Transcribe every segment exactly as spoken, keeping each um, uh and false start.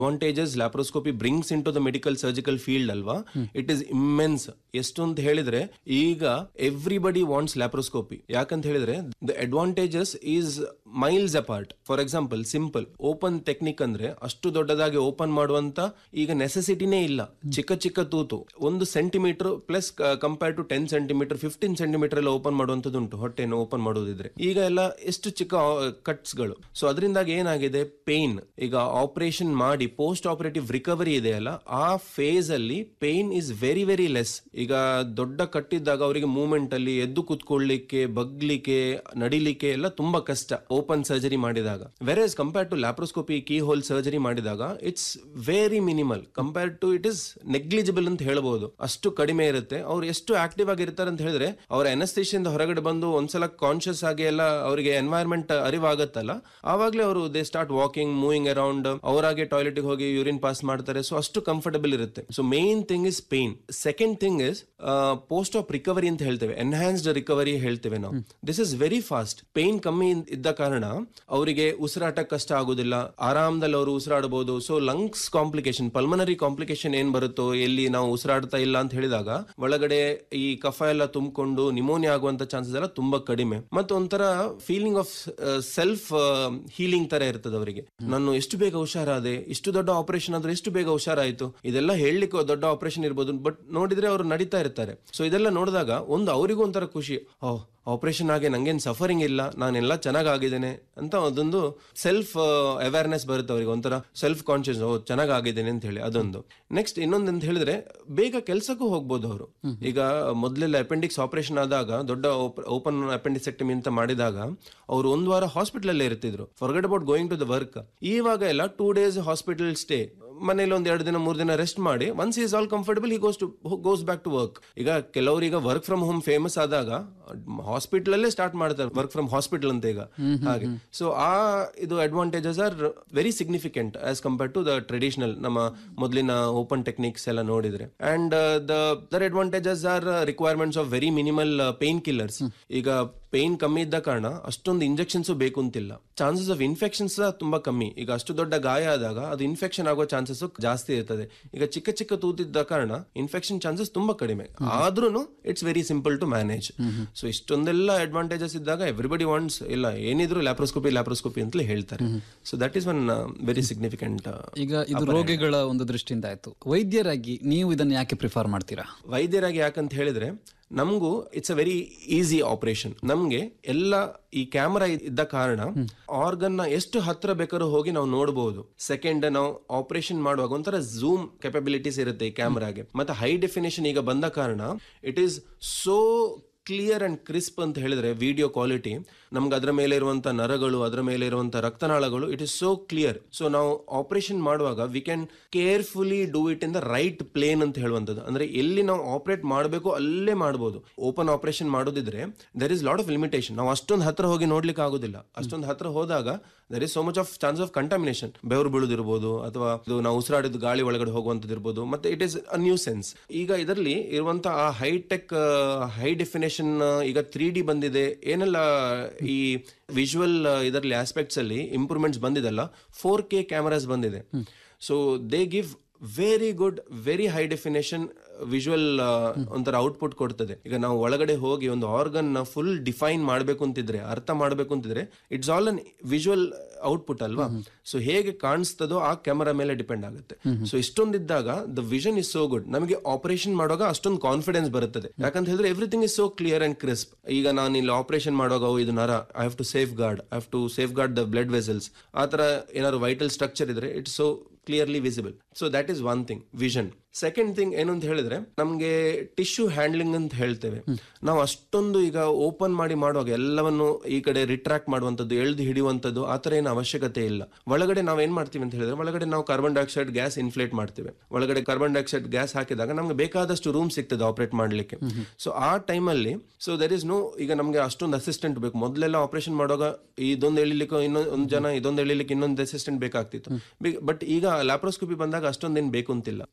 Advantages laparoscopy brings in to the medical surgical field ಅಲ್ವಾ, it is immense. ಎಷ್ಟು ಅಂತ ಹೇಳಿದ್ರೆ ಈಗ ಎವ್ರಿಬಡಿ ವಾಂಟ್ಸ್ ಲ್ಯಾಪ್ರೋಸ್ಕೋಪಿ. ಯಾಕಂತ ಹೇಳಿದ್ರೆ the advantages is miles apart. For example simple open technique ಅಂದ್ರೆ ಅಷ್ಟು ದೊಡ್ಡದಾಗಿ ಓಪನ್ ಮಾಡುವಂತ ಈಗ ನೆಸೆಸಿಟಿನೇ ಇಲ್ಲ. ಚಿಕ್ಕ ಚಿಕ್ಕ ತೂತು ಒಂದು centimetre plus compare to ten centimetre fifteen centimetre ಎಲ್ಲ ಓಪನ್ ಮಾಡುವಂತದ್ದು ಉಂಟು ಹೊಟ್ಟೆಯನ್ನು ಓಪನ್ ಮಾಡೋದಿದ್ರೆ. ಈಗ ಎಲ್ಲ ಎಷ್ಟು ಚಿಕ್ಕ ಕಟ್ಸ್ ಗಳು. ಸೊ ಅದರಿಂದಾಗಿ ಏನಾಗಿದೆ, ಪೇನ್ ಈಗ ಆಪರೇಷನ್ ಮಾಡಿ ಪೋಸ್ಟ್ ಆಪರೇಟಿವ್ ರಿಕವರಿ ಇದೆಯಲ್ಲ, ಆ ಫೇಸ್ ಅಲ್ಲಿ pain is very very less. ಈಗ ದೊಡ್ಡ ಕಟ್ಟಿದ್ದಾಗ ಅವರಿಗೆ ಮೂವ್ಮೆಂಟ್ ಅಲ್ಲಿ ಎದ್ದು ಕೂತ್ಕೊಳ್ಳಿಕ್ಕೆ, ಬಗ್ಲಿಕ್ಕೆ, ನಡಿಲಿಕ್ಕೆ ಎಲ್ಲ ತುಂಬಾ ಕಷ್ಟ ಓಪನ್ ಸರ್ಜರಿ ಮಾಡಿದಾಗ. Virus compare to laparoscopy key hole surgery ಮಾಡಿದಾಗ it's very minimal compare to it is negligible ಅಂತ ಹೇಳ್ಬಹುದು. ಅಷ್ಟು ಕಡಿಮೆ ಇರುತ್ತೆ. ಅವ್ರು ಎಷ್ಟು ಆಕ್ಟಿವ್ ಆಗಿರ್ತಾರೆ ಅಂತ ಹೇಳಿದ್ರೆ ಅವ್ರ ಅನಸ್ಥೇಷಿಯಿಂದ ಹೊರಗಡೆ ಬಂದು ಒಂದ್ಸಲ ಕಾನ್ಶಿಯಸ್ ಆಗಿ ಎಲ್ಲ ಅವರಿಗೆ ಎನ್ವೈರನ್ಮೆಂಟ್ ಅರಿವಾಗತ್ತಲ್ಲ, ಆವಾಗಲೇ ಅವರು they start walking, moving around, ಅವರಾಗೆ toilet ಹೋಗಿ ಯೂರಿನ್ ಪಾಸ್ ಮಾಡ್ತಾರೆ. ಸೊ ಅಷ್ಟು ಕಂಫರ್ಟಬಲ್ ಇರುತ್ತೆ. So main thing is pain. Second thing is post of recovery ಅಂತ ಹೇಳ್ತೇವೆ, ಎನ್ಹಾನ್ಸ್ಡ್ ರಿಕವರಿ ಹೇಳ್ತೇವೆ ನಾವು. This is very fast. Pain ಕಮ್ಮಿ ಇದ್ದ ಕಾರಣ ಅವರಿಗೆ ಉಸಿರಾಟ ಕಷ್ಟ ಆಗುದಿಲ್ಲ, ಆರಾಮದಲ್ಲಿ ಅವರು ಉಸಿರಾಡಬಹುದು. So lungs complication, pulmonary complication ಏನ್ ಬರುತ್ತೋ, ಎಲ್ಲಿ ನಾವು ಉಸಿರಾಡ್ತಾ ಇಲ್ಲ ಅಂತ ಹೇಳಿದಾಗ ಒಳಗಡೆ ಈ ಕಫ ಎಲ್ಲ ತುಂಬಿಕೊಂಡು ನಿಮೋನಿಯಾ ಆಗುವಂತ ಚಾನ್ಸಸ್ ಎಲ್ಲ ತುಂಬಾ ಕಡಿಮೆ. ಮತ್ತೆ ಒಂಥರ ಫೀಲಿಂಗ್ ಆಫ್ ಸೆಲ್ಫ್ ಹೀಲಿಂಗ್ ತರ ಇರ್ತದೆ ಅವರಿಗೆ. ನಾನು ಎಷ್ಟು ಬೇಗ ಹುಷಾರಾದೆ, ಇಷ್ಟು ದೊಡ್ಡ ಆಪರೇಷನ್ ಆದ್ರೆ ಎಷ್ಟು ಬೇಗ ಹುಷಾರಾಯ್ತು, ಇದೆಲ್ಲ ಹೇಳಲಿಕ್ಕೆ ದೊಡ್ಡ ಆಪರೇಷನ್ ಇರ್ಬೋದು, ಬಟ್ ನೋಡಿದ್ರೆ ಅವರು ನಡೀತಾ ಇರ್ತಾರೆ. ಸೊ ಇದೆಲ್ಲ ನೋಡಿದಾಗ ಒಂದು ಅವರಿಗೂ ಒಂಥರ ಖುಷಿ, ಓಹ್ ಆಪರೇಷನ್ ಆಗಿ ನಂಗೇನ್ ಸಫರಿಂಗ್ ಇಲ್ಲ, ನಾನೆಲ್ಲ ಚೆನ್ನಾಗಿದ್ದೇನೆ ಅಂತ ಅದೊಂದು ಸೆಲ್ಫ್ ಅವೇರ್ನೆಸ್ ಬರುತ್ತೆ ಅವರಿಗೆ, ಒಂಥರ ಸೆಲ್ಫ್ ಕಾನ್ಶಿಯಸ್, ಓ ಚೆನ್ನಾಗಿದ್ದೇನೆ ಅಂತ ಹೇಳಿ ಅದೊಂದು. ನೆಕ್ಸ್ಟ್ ಇನ್ನೊಂದು ಅಂತ ಹೇಳಿದ್ರೆ ಬೇಗ ಕೆಲ್ಸಕ್ಕೂ ಹೋಗ್ಬೋದು ಅವರು. ಈಗ ಮೊದಲೆಲ್ಲ ಅಪೆಂಡಿಕ್ಸ್ ಆಪರೇಷನ್ ಆದಾಗ, ದೊಡ್ಡ ಓಪನ್ ಅಪೆಂಡಿಸೆಕ್ಟಮಿ ಅಂತ ಮಾಡಿದಾಗ ಅವರು ಒಂದು ವಾರ ಹಾಸ್ಪಿಟಲ್ ಅಲ್ಲೇ ಇರ್ತಿದ್ರು, forget about going to the work. ಇವಾಗ ಎಲ್ಲ ಟೂ ಡೇಸ್ ಹಾಸ್ಪಿಟಲ್ ಸ್ಟೇ, ಮನೇಲಿ ಒಂದ್ ಎರಡು ದಿನ ಮೂರ್ ದಿನ ರೆಸ್ಟ್ ಮಾಡಿ, once is all comfortable he goes to goes back to work. ಈಗ ಕೆಲವರೀಗ ವರ್ಕ್ ಫ್ರಮ್ ಹೋಮ್ ಫೇಮಸ್ ಆದಾಗ ಹಾಸ್ಪಿಟಲ್ ಅಲ್ಲೇ ಸ್ಟಾರ್ಟ್ ಮಾಡ್ತಾರೆ ವರ್ಕ್ ಫ್ರಮ್ ಹಾಸ್ಪಿಟಲ್ ಅಂತ ಈಗ ಹಾಗೆ. ಸೊ ಆ ಇದು advantages are very significant as compare to the traditional ನಮ್ಮ ಮೊದಲಿನ ಓಪನ್ ಟೆಕ್ನಿಕ್ಸ್ ಎಲ್ಲ ನೋಡಿದ್ರೆ. And the other advantages R requirements of very minimal pain killers. ಈಗ ಪೇನ್ ಕಮ್ಮಿ ಇದ್ದ ಕಾರಣ ಅಷ್ಟೊಂದು ಇಂಜೆಕ್ಷನ್ಸ್ ಬೇಕು ಅಂತಿಲ್ಲ. ಚಾನ್ಸಸ್ ಆಫ್ ಇನ್ಫೆಕ್ಷನ್ಸ್ ತುಂಬಾ ಕಮ್ಮಿ. ಈಗ ಅಷ್ಟು ದೊಡ್ಡ ಗಾಯ ಆದಾಗ ಅದು ಇನ್ಫೆಕ್ಷನ್ ಆಗೋ ಚಾನ್ಸಸ್ ಜಾಸ್ತಿ ಇರ್ತದೆ. ಈಗ ಚಿಕ್ಕ ಚಿಕ್ಕ ತೂತಿದ್ದ ಕಾರಣ ಇನ್ಫೆಕ್ಷನ್ ಚಾನ್ಸಸ್ ತುಂಬಾ ಕಡಿಮೆ. ಆದ್ರೂ it's very simple to manage. So ಇಷ್ಟೊಂದೆಲ್ಲ ಅಡ್ವಾಂಟೇಜಸ್ ಇದ್ದಾಗ ಎವ್ರಿಬಡಿ ವಾಂಟ್ಸ್, ಇಲ್ಲ ಏನಿದ್ರು ಲ್ಯಾಪ್ರೋಸ್ಕೋಪಿ ಲ್ಯಾಪ್ರೋಸ್ಕೋಪಿ ಅಂತಲೇ ಹೇಳ್ತಾರೆ. So that is one very significant. ಈಗ ಇದು ರೋಗಿಗಳ ಒಂದು ದೃಷ್ಟಿಯಿಂದ ಆಯ್ತು. ವೈದ್ಯರಾಗಿ ನೀವು ಇದನ್ನ ಯಾಕೆ ಪ್ರಿಫರ್ ಮಾಡ್ತೀರಾ? ವೈದ್ಯರಾಗಿ ಯಾಕಂತ ಹೇಳಿದ್ರೆ ನಮಗೂ it's a very easy operation. ನಮ್ಗೆ ಎಲ್ಲ ಈ ಕ್ಯಾಮರಾ ಇದ್ದ ಕಾರಣ ಆರ್ಗನ್ ನ ಎಷ್ಟು ಹತ್ರ ಬೇಕಾದ್ರೂ ಹೋಗಿ ನಾವು ನೋಡಬಹುದು. ಸೆಕೆಂಡ್ ನಾವು ಆಪರೇಷನ್ ಮಾಡುವಾಗ ಒಂಥರ ಝೂಮ್ ಕೆಪಬಿಲಿಟೀಸ್ ಇರುತ್ತೆ ಈ ಕ್ಯಾಮರಾಗೆ. ಮತ್ತೆ ಹೈ ಡೆಫಿನೇಷನ್ ಈಗ ಬಂದ ಕಾರಣ it is so clear and crisp ಅಂತ ಹೇಳಿದ್ರೆ ವಿಡಿಯೋ ಕ್ವಾಲಿಟಿ, ನಮ್ಗೆ ಅದರ ಮೇಲೆ ಇರುವಂತ ನರಗಳು, ಅದರ ಮೇಲೆ ಇರುವಂತ ರಕ್ತನಾಳಗಳು, it is so clear. So ನಾವು ಆಪರೇಷನ್ ಮಾಡುವಾಗ we can carefully do it in the right plane ಅಂತ ಹೇಳುವಂಥದ್ದು. ಅಂದ್ರೆ ಎಲ್ಲಿ ನಾವು ಆಪರೇಟ್ ಮಾಡಬೇಕು ಅಲ್ಲೇ ಮಾಡಬಹುದು. Open operation ಮಾಡೋದಿದ್ರೆ there is lot of limitation. ನಾವು ಅಷ್ಟೊಂದು ಹತ್ರ ಹೋಗಿ ನೋಡ್ಲಿಕ್ಕೆ ಆಗುದಿಲ್ಲ. ಅಷ್ಟೊಂದು ಹತ್ರ ಹೋದಾಗ there is so much of chance of contamination, ಬೆವರು ಬೀಳುದಿರ್ಬೋದು, ಅಥವಾ ನಾವು ಉಸಿರಾಡಿದ ಗಾಳಿ ಒಳಗಡೆ ಹೋಗುವಂತದ್ದು ಇರ್ಬೋದು. ಮತ್ತೆ it is a new sense. ಈಗ ಇದರಲ್ಲಿ ಇರುವಂತ ಆ ಹೈಟೆಕ್ ಹೈ ಡೆಫಿನೇಷನ್, ಈಗ ತ್ರೀ ಡಿ ಬಂದಿದೆ, ಏನೆಲ್ಲ ಈ ವಿಜುವಲ್ ಇದರಲ್ಲಿ ಆಸ್ಪೆಕ್ಟ್ಸ್ ಅಲ್ಲಿ ಇಂಪ್ರೂವ್ಮೆಂಟ್ಸ್ ಬಂದಿದೆಲ್ಲ, ಫೋರ್ ಕೆ ಕ್ಯಾಮರಾಸ್ ಬಂದಿದೆ. So they give very good very high definition visual ಒಂಥರ ಔಟ್ಪುಟ್ ಕೊಡ್ತದೆ. ಈಗ ನಾವು ಒಳಗಡೆ ಹೋಗಿ ಒಂದು ಆರ್ಗನ್ ನ ಫುಲ್ ಡಿಫೈನ್ ಮಾಡಬೇಕು ಅಂತಿದ್ರೆ, ಅರ್ಥ ಮಾಡಬೇಕು ಅಂತಿದ್ರೆ, it's all an visual output ಅಲ್ವಾ. ಸೊ ಹೇಗೆ ಕಾಣಿಸ್ತದೋ ಆ ಕ್ಯಾಮರಾ ಮೇಲೆ ಡಿಪೆಂಡ್ ಆಗುತ್ತೆ. So ಇಷ್ಟೊಂದಿದ್ದಾಗ the vision is so good. ನಮಗೆ ಆಪರೇಷನ್ ಮಾಡುವಾಗ ಅಷ್ಟೊಂದು ಕಾನ್ಫಿಡೆನ್ಸ್ ಬರುತ್ತದೆ. ಯಾಕಂತ ಹೇಳಿದ್ರೆ everything is so clear and crisp. ಈಗ ನಾನು ಇಲ್ಲಿ ಆಪರೇಷನ್ ಮಾಡುವಾಗ ಇದು ನರ, I have to safe guard, I have to safe guard the blood vessels, ಆ ತರ ಏನಾದ್ರು ವೈಟಲ್ ಸ್ಟ್ರಕ್ಚರ್ ಇದ್ರೆ it's so clearly visible. So that is one thing, vision. Second thing ಏನು ಅಂತ ಹೇಳಿದ್ರೆ ನಮ್ಗೆ ಟಿಶ್ಯೂ ಹ್ಯಾಂಡ್ಲಿಂಗ್ ಅಂತ ಹೇಳ್ತೇವೆ. ನಾವು ಅಷ್ಟೊಂದು ಈಗ ಓಪನ್ ಮಾಡಿ ಮಾಡುವಾಗ ಎಲ್ಲವನ್ನು ಈ ಕಡೆ ರಿಟ್ರಾಕ್ಟ್ ಮಾಡುವಂತದ್ದು, ಎಳ್ದು ಹಿಡಿಯುವಂತದ್ದು ಆ ತರ ಏನು ಅವಶ್ಯಕತೆ ಇಲ್ಲ. ಒಳಗಡೆ ನಾವು ಏನ್ ಮಾಡ್ತೀವಿ ಅಂತ ಹೇಳಿದ್ರೆ, ಒಳಗಡೆ ನಾವು ಕಾರ್ಬನ್ ಡೈಆಕ್ಸೈಡ್ ಗ್ಯಾಸ್ ಇನ್ಫ್ಲೇಟ್ ಮಾಡ್ತೇವೆ. ಒಳಗಡೆ ಕಾರ್ಬನ್ ಡೈಆಕ್ಸೈಡ್ ಗ್ಯಾಸ್ ಹಾಕಿದಾಗ ನಮ್ಗೆ ಬೇಕಾದಷ್ಟು ರೂಮ್ ಸಿಗ್ತದೆ ಆಪರೇಟ್ ಮಾಡ್ಲಿಕ್ಕೆ. ಸೊ ಆ ಟೈಮಲ್ಲಿ ಸೊ ದರ್ ಇಸ್ ನೋ, ಈಗ ನಮ್ಗೆ ಅಷ್ಟೊಂದು ಅಸಿಸ್ಟೆಂಟ್ ಬೇಕು. ಮೊದಲೆಲ್ಲ ಆಪರೇಷನ್ ಮಾಡುವಾಗ ಇದೊಂದು ಎಳಿಲಿಕ್ಕೆ ಇನ್ನೊಂದು ಜನ, ಇದೊಂದು ಎಳಿಲಿಕ್ಕೆ ಇನ್ನೊಂದು ಅಸಿಸ್ಟೆಂಟ್ ಬೇಕಾಗ್ತಿತ್ತು. ಬಟ್ ಈಗ ಲ್ಯಾಪ್ರೋಸ್ಕೋಪಿ ಬಂದಾಗ ಅಷ್ಟೊಂದೇನು ಬೇಕು ಅಂತಿಲ್ಲ. ಈ ಒಂದು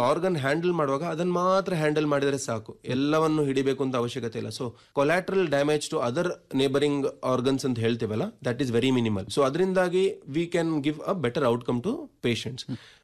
ಆರ್ಗನ್ ಹ್ಯಾಂಡಲ್ ಮಾಡುವಾಗ ಅದನ್ನ ಮಾತ್ರ ಹ್ಯಾಂಡಲ್ ಮಾಡಿದರೆ ಸಾಕು, ಎಲ್ಲವನ್ನು ಹಿಡಿಬೇಕು ಅಂತ ಅವಶ್ಯಕತೆ ಇಲ್ಲ. So collateral damage to other neighbouring organs ಅಂತ ಹೇಳ್ತೀವಲ್ಲ, that is very minimal. So ಅದರಿಂದಾಗಿ we can give a better outcome to patients.